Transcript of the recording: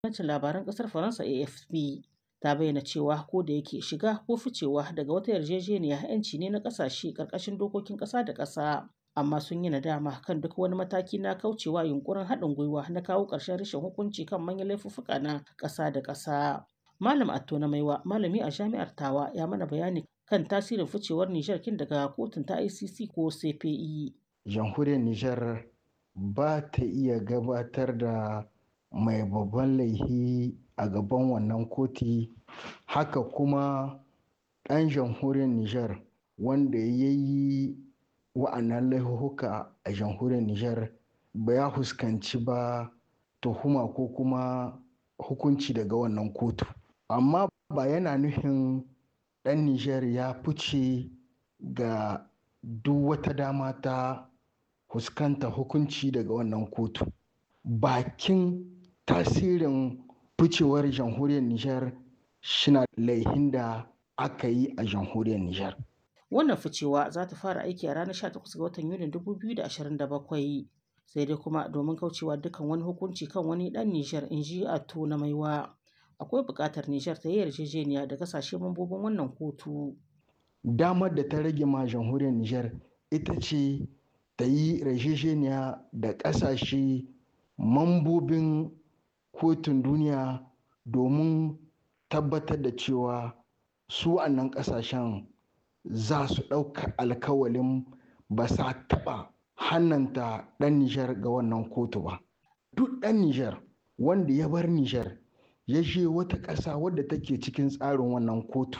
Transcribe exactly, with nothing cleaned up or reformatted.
Gwamnatin labaran ƙasar Faransa A F P ta bayyana cewa ko da yake shiga ko ficewa daga wata yarjejeniya 'yanci ne na ƙasashe ƙarƙashin dokokin ƙasa da ƙasa, amma sun yi nadama kan duk wani mataki na kaucewa yunƙurin haɗin gwiwa na kawo ƙarshen rashin hukunci kan manyan laifuffuka na ƙasa da ƙasa. Malam Atto na Maiwa, malami a Jami'ar Tawa, ya mana bayani kan tasirin ficewar Nijar kin daga kotun ta I C C ko C P I. Jamhuriyar Nijar ba ta iya gabatar da mai babban laifi a gaban wannan koti, haka kuma ɗan jamhuriyar Nijar wanda ya yi wa'annan laifuka a jamhuriyar Nijar ba ya fuskanci ba tuhuma ko kuma hukunci daga wannan kotu. Amma ba yana nufin ɗan Nijar ya fice ga duk wata dama ta fuskanta hukunci daga wannan kotu. Bakin tasirin ficewar jamhuriyar Nijar shina laihin da aka yi a jamhuriyar Nijar. Wannan ficewa za ta fara aiki a ranar sha takwas ga watan Yunin dubu biyu da ashirin da bakwai. Sai dai kuma domin kaucewa dukkan wani hukunci kan wani ɗan Nijar, in ji Atto na Maiwa, akwai buƙatar Nijar ta yi yarjejeniya da ƙasashe mambobin wannan kotu. Damar da ta rage ma jamhuriyar Nijar ita ce ta yi yarjejeniya da ƙasashe mambobin kotun duniya domin tabbatar da cewa su wannan ƙasashen za su ɗauka alkawalin ba sa taɓa hannanta ɗan Nijar ga wannan kotu ba. Duk ɗan Nijar wanda ya bar Nijar ya je wata ƙasa wadda take cikin tsarin wannan kotu